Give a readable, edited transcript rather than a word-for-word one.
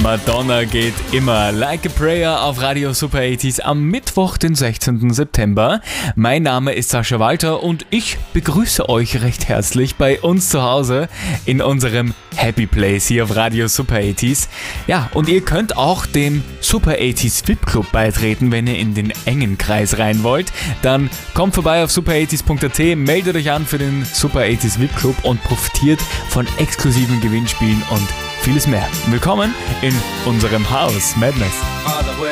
Madonna geht immer. Like a Prayer auf Radio Super 80s am Mittwoch, den 16. September. Mein Name ist Sascha Walter und ich begrüße euch recht herzlich bei uns zu Hause in unserem Happy Place hier auf Radio Super 80s. Ja, und ihr könnt auch dem Super 80s VIP Club beitreten, wenn ihr in den engen Kreis rein wollt. Dann kommt vorbei auf super80s.at, meldet euch an für den Super 80s VIP Club und profitiert von exklusiven Gewinnspielen und vieles mehr. Willkommen in unserem Haus Madness.